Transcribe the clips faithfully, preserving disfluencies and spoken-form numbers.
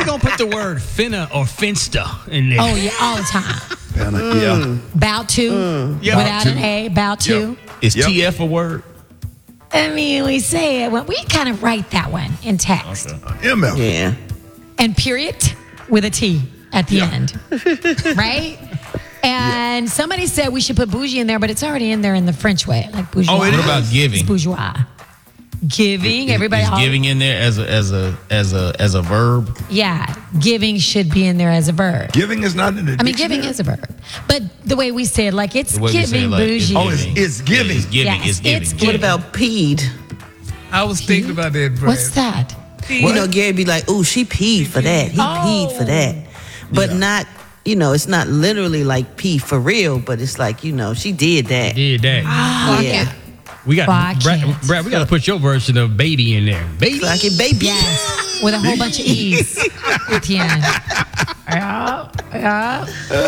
gonna put the word finna or finsta in there? Oh yeah, all the time. Mm. Yeah. About to, mm. Yep. without About an A, about to. Yep. Is Yep. T F a word? I mean, we say it. Well, we kind of write that one in text. Okay. M F. Yeah. And period with a T at the Yeah. end. Right? And yeah. somebody said we should put bougie in there, but it's already in there in the French way, like bourgeois. Oh, it what about giving? It's bourgeois. Giving, is, everybody. Is all, giving in there as a as a as a as a verb? Yeah, giving should be in there as a verb. Giving is not in the I mean, dictionary? giving is a verb, but the way we say it, like it's giving it, like, bougie. Oh, it's, it's giving. It's giving. Yes, it's giving. it's What giving. about peed? I was thinking about that, Brad. What's that? You know, Gary be like, "Ooh, she peed for that. He Oh. peed for that," but Yeah. not. You know, it's not literally like pee for real, but it's like, you know, she did that. Did that? Oh, Yeah. okay. We got Well, I Brad, can't. Brad. We got to put your version of baby in there. Baby. Like a baby. Yes, with a whole bunch of E's at the end. Yeah, yeah.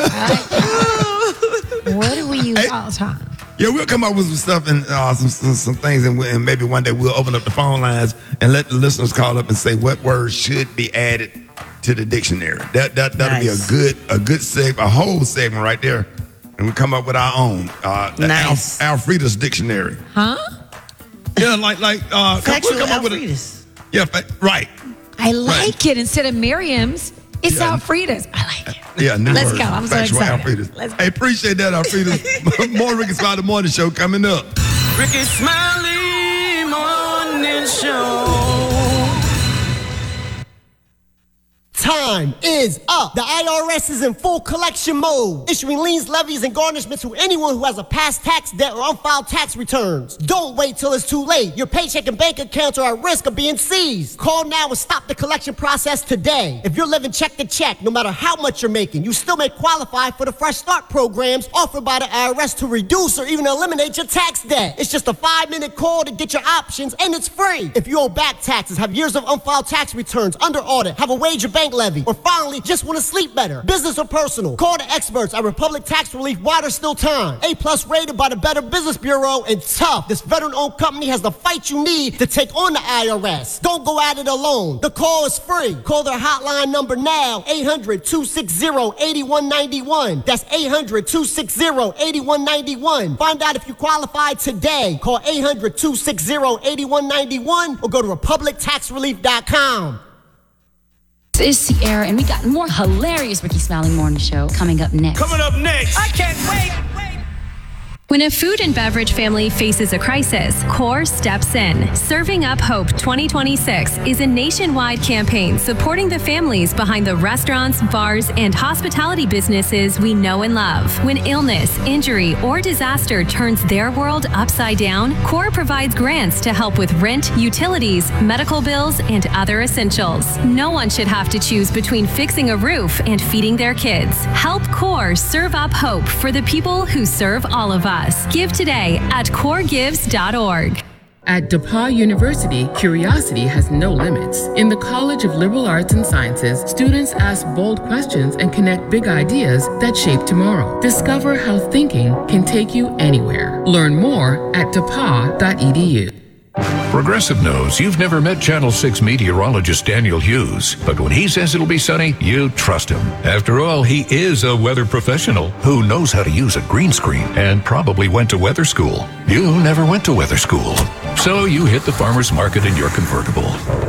yeah. What do we use Hey. all the time? Yeah, we'll come up with some stuff and uh, some, some some things, and, we, and maybe one day we'll open up the phone lines and let the listeners call up and say what words should be added to the dictionary. That that that'll Nice. be a good a good seg a whole segment right there, and we come up with our own. Uh, the Nice. Al, Alfreda's dictionary. Huh? Yeah, like like uh, come, Factual we'll come up with a, Alfreda's. yeah, fa- right. I like it. Instead of Miriam's, it's Yeah. Alfreda's. I like it. Yeah, new Let's word. go. I'm so Factual excited. Alfreda's. Let's go. Hey, appreciate that, Alfreda's. More Ricky Smiley Morning Show coming up. Ricky Smiley Morning Show. Time is up. The I R S is in full collection mode, issuing liens, levies, and garnishments to anyone who has a past tax debt or unfiled tax returns. Don't wait till it's too late. Your paycheck and bank accounts are at risk of being seized. Call now and stop the collection process today. If you're living check to check, no matter how much you're making, you still may qualify for the Fresh Start programs offered by the I R S to reduce or even eliminate your tax debt. It's just a five-minute call to get your options, and it's free. If you owe back taxes, have years of unfiled tax returns, under audit, have a wage or bank levy, or finally just want to sleep better, business or personal, call the experts at Republic Tax Relief while there's still time. A plus rated by the Better Business Bureau, and tough. This veteran-owned company has the fight you need to take on the I R S. Don't go at it alone. The call is free. Call their hotline number now, eight hundred, two six zero, eight one nine one. That's eight hundred, two six zero, eight one nine one. Find out if you qualify today. Call eight hundred, two six zero, eight one nine one or go to republic tax relief dot com. It's Sierra, and we got more hilarious Ricky Smiley Morning Show coming up next. Coming up next. I can't wait. When a food and beverage family faces a crisis, CORE steps in. Serving Up Hope twenty twenty-six is a nationwide campaign supporting the families behind the restaurants, bars, and hospitality businesses we know and love. When illness, injury, or disaster turns their world upside down, CORE provides grants to help with rent, utilities, medical bills, and other essentials. No one should have to choose between fixing a roof and feeding their kids. Help CORE serve up hope for the people who serve all of us. Give today at core gives dot org. At DePauw University, curiosity has no limits. In the College of Liberal Arts and Sciences, students ask bold questions and connect big ideas that shape tomorrow. Discover how thinking can take you anywhere. Learn more at depaw dot e d u. Progressive knows you've never met Channel six meteorologist Daniel Hughes, but when he says it'll be sunny, you trust him. After all, he is a weather professional who knows how to use a green screen and probably went to weather school. You never went to weather school, so you hit the farmer's market in your convertible.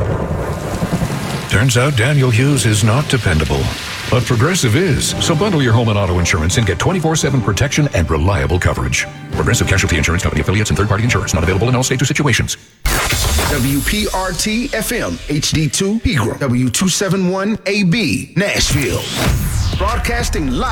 Turns out Daniel Hughes is not dependable, but Progressive is. So bundle your home and auto insurance and get twenty-four seven protection and reliable coverage. Progressive Casualty Insurance Company affiliates and third-party insurance not available in all states or situations. W P R T F M H D two Pegram, W two seventy-one A B Nashville. Broadcasting live